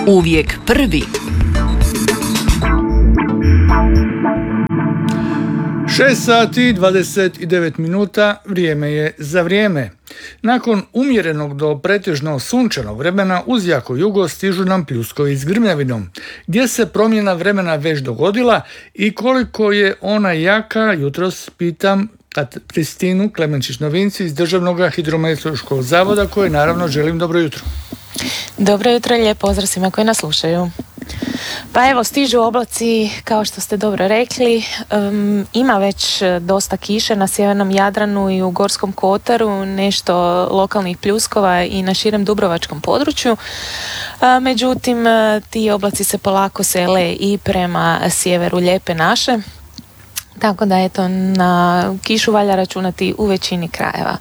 Uvijek prvi. 6 sati i 29 minuta, vrijeme je za vrijeme. Nakon umjerenog do pretežno sunčanog vremena uz jako jugo stižu nam pljuskovi s grmljavinom. Gdje se promjena vremena već dogodila i koliko je ona jaka, jutros pitam Kristinu Klemenčić-Novinci iz Državnog hidrometeorološkog zavoda, koje naravno želim dobro jutro. Dobro jutro i lijep pozdrav svima koji nas slušaju. Pa evo, stižu oblaci, kao što ste dobro rekli, ima već dosta kiše na sjevernom Jadranu i u Gorskom kotaru, nešto lokalnih pljuskova i na širem dubrovačkom području. Međutim, ti oblaci se polako sele i prema sjeveru Lijepe naše. Tako da eto, na kišu valja računati u većini krajeva.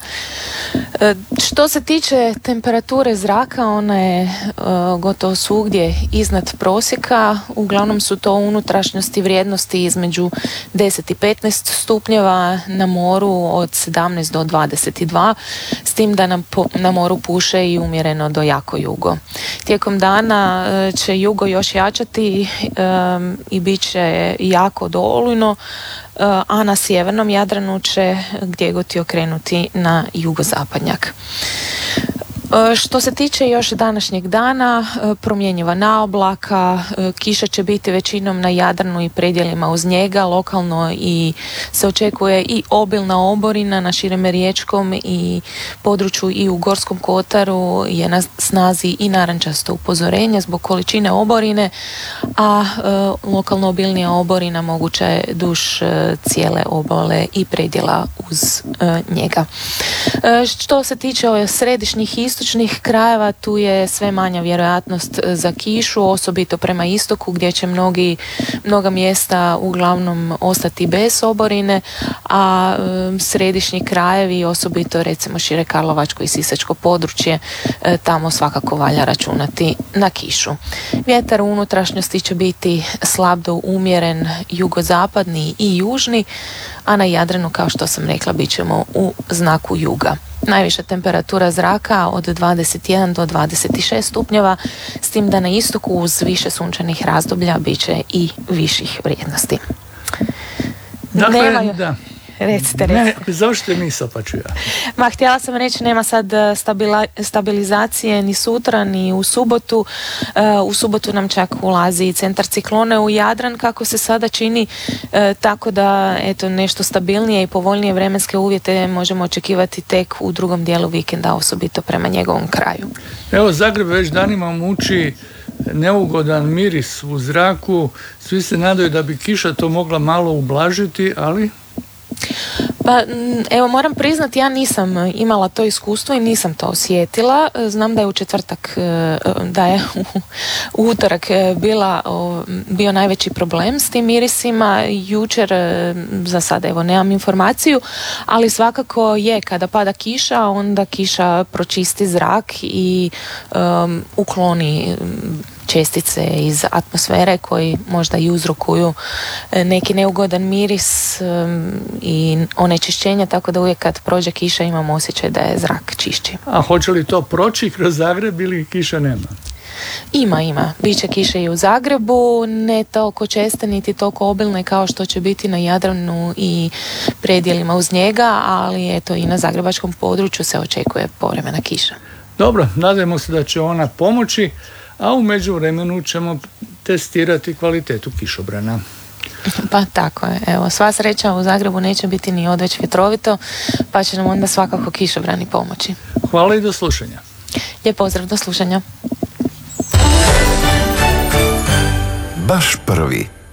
Što se tiče temperature zraka, ona je gotovo svugdje iznad prosjeka. Uglavnom su to unutrašnjosti vrijednosti između 10 i 15 stupnjeva, na moru od 17 do 22, s tim da nam na moru puše i umjereno do jako jugo. Tijekom dana će jugo još jačati i bit će jako do olujno, a na sjevernom Jadranu će gdje god ti okrenuti na jugozapadnjak. Što se tiče još današnjeg dana, promjenjiva naoblaka, kiša će biti većinom na Jadranu i predjelima uz njega, lokalno i se očekuje i obilna oborina na širem riječkom i području i u Gorskom kotaru je na snazi i narančasto upozorenje zbog količine oborine, a lokalno obilnija oborina moguća je duž cijele obale i predjela uz njega. Što se tiče središnjih istočnih krajeva, tu je sve manja vjerojatnost za kišu, osobito prema istoku gdje će mnoga mjesta uglavnom ostati bez oborine, a središnji krajevi, osobito recimo šire karlovačko i sisačko područje, tamo svakako valja računati na kišu. Vjetar u unutrašnjosti će biti slab do umjeren jugozapadni i južni, a na Jadranu, kao što sam rekla, bit ćemo u znaku juga. Najviša temperatura zraka od 21 do 26 stupnjeva, s tim da na istoku uz više sunčanih razdoblja bit će i viših vrijednosti. Dakle, da. Recite. Ne, završite misao pa ću ja. Ma, htjela sam reći, nema sad stabilizacije ni sutra ni u subotu. U subotu nam čak ulazi centar ciklone u Jadran, kako se sada čini, tako da eto, nešto stabilnije i povoljnije vremenske uvjete možemo očekivati tek u drugom dijelu vikenda, osobito prema njegovom kraju. Evo, Zagreb već danima muči neugodan miris u zraku. Svi se nadaju da bi kiša to mogla malo ublažiti, ali... Pa evo, moram priznati, ja nisam imala to iskustvo i nisam to osjetila. Znam da je u četvrtak, da je u utorak bio najveći problem s tim mirisima. Jučer, za sada evo nemam informaciju, ali svakako je, kada pada kiša, onda kiša pročisti zrak i ukloni čestice iz atmosfere koji možda i uzrokuju neki neugodan miris i onečišćenja, tako da uvijek kad prođe kiša imamo osjećaj da je zrak čišći. A hoće li to proći kroz Zagreb ili kiša nema? Ima. Biće kiše i u Zagrebu, ne toliko česte niti toliko obilne kao što će biti na Jadranu i predjelima uz njega, ali eto i na zagrebačkom području se očekuje povremena kiša. Dobro, nadajmo se da će ona pomoći, a u međuvremenu ćemo testirati kvalitetu kišobrana. Pa tako je. Evo, sva sreća, u Zagrebu neće biti ni odveć vjetrovito, pa će nam onda svakako kišobrani pomoći. Hvala i do slušanja. Lijep pozdrav, do slušanja. Baš prvi.